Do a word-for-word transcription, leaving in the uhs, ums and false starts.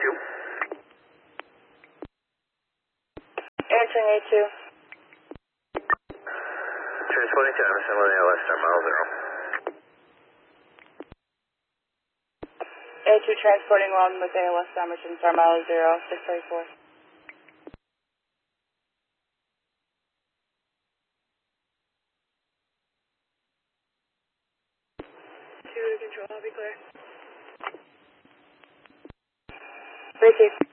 two. Answering A two. Transporting to Emerson with A L S, star mile zero. A two transporting one with A L S Emerson, star mile zero, six thirty-four. Two to control, I'll be clear. Three two.